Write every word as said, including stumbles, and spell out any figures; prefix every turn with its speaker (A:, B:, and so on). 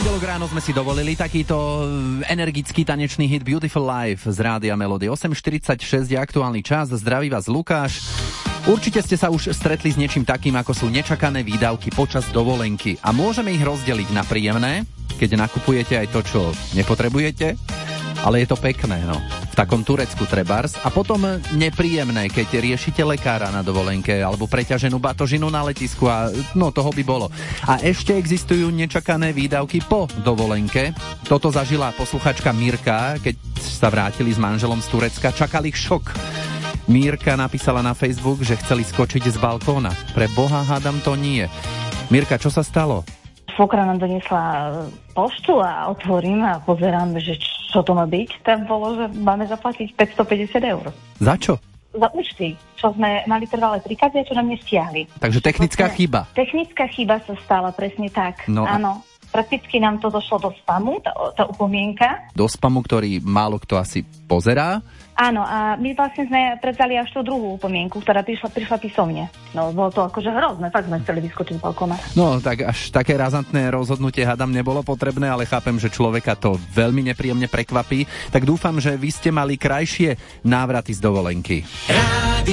A: pondelok ráno sme si dovolili takýto energický tanečný hit Beautiful Life z Rádia Melody. osem štyridsaťšesť je aktuálny čas. Zdraví vás Lukáš. Určite ste sa už stretli s niečím takým, ako sú nečakané výdavky počas dovolenky. A môžeme ich rozdeliť na príjemné, keď nakupujete aj to, čo nepotrebujete, ale je to pekné, no. V takom Turecku trebárs. A potom nepríjemné, keď riešite lekára na dovolenke alebo preťaženú batožinu na letisku a no toho by bolo. A ešte existujú nečakané výdavky po dovolenke. Toto zažila posluchačka Mirka, keď sa vrátili s manželom z Turecka. Čakal ich šok. Mirka napísala na Facebook, že chceli skočiť z balkóna. Pre Boha, hádam, to nie. Mirka, čo sa stalo?
B: Svokra nám donesla poštu a otvorím a pozerám, že čo to má byť. Tak bolo, že máme zaplatiť päťstopäťdesiat eur.
A: Za čo?
B: Za účty, čo sme mali trvalé príkazy a čo nám nestiahli.
A: Takže technická
B: Vlastne,
A: chyba.
B: Technická chyba sa stala, presne tak.
A: No.
B: Áno. Prakticky nám to došlo do spamu, tá, tá upomienka.
A: Do spamu, ktorý málo kto asi pozerá.
B: Áno, a my vlastne sme prevzali až tú druhú upomienku, ktorá prišla, prišla písomne. No, bolo to akože hrozné, fakt sme chceli vyskočiť z balkóna.
A: No, tak až také razantné rozhodnutie, hádam, nebolo potrebné, ale chápem, že človeka to veľmi nepríjemne prekvapí. Tak dúfam, že vy ste mali krajšie návraty z dovolenky.